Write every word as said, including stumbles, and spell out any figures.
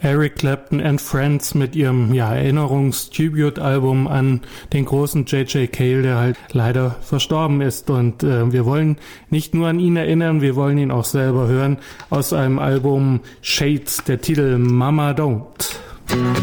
Eric Clapton and Friends mit ihrem ja, Erinnerungs-Tribute-Album an den großen J J Cale, der halt leider verstorben ist. Und äh, wir wollen nicht nur an ihn erinnern, wir wollen ihn auch selber hören aus einem Album Shades, der Titel Mama Don't.